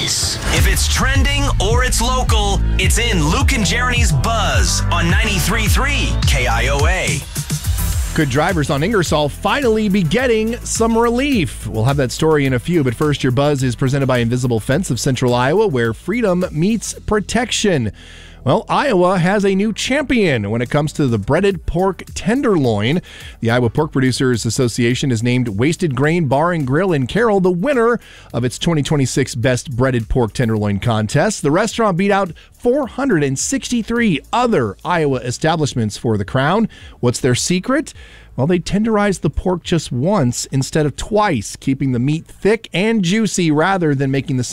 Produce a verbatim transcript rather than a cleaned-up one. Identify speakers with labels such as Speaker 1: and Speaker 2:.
Speaker 1: voice. If it's trending or it's local, it's in Luke and Jeremy's Buzz on ninety-three point three K I O A.
Speaker 2: Could drivers on Ingersoll finally be getting some relief? We'll have that story in a few, but first, your Buzz is presented by Invisible Fence of Central Iowa, where freedom meets protection. Well, Iowa has a new champion when it comes to the breaded pork tenderloin. The Iowa Pork Producers Association has named Wasted Grain Bar and Grill in Carroll the winner of its twenty twenty-six Best Breaded Pork Tenderloin contest. The restaurant beat out four hundred sixty-three other Iowa establishments for the crown. What's their secret? Well, they tenderize the pork just once instead of twice, keeping the meat thick and juicy rather than making the